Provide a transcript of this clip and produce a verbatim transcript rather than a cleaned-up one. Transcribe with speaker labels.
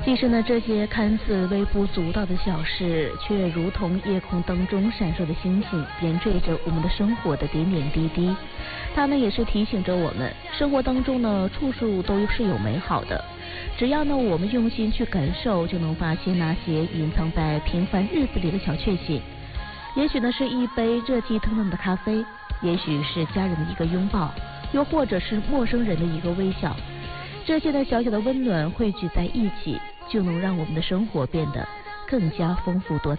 Speaker 1: 其实呢，这些看似微不足道的小事，却如同夜空当中闪烁的星星，点缀着我们的生活的点点滴滴。它们也是提醒着我们，生活当中呢，处处都是有美好的。只要呢，我们用心去感受，就能发现那些隐藏在平凡日子里的小确幸。也许呢，是一杯热气腾腾的咖啡，也许是家人的一个拥抱，又或者是陌生人的一个微笑。这些的小小的温暖汇聚在一起，就能让我们的生活变得更加丰富多彩。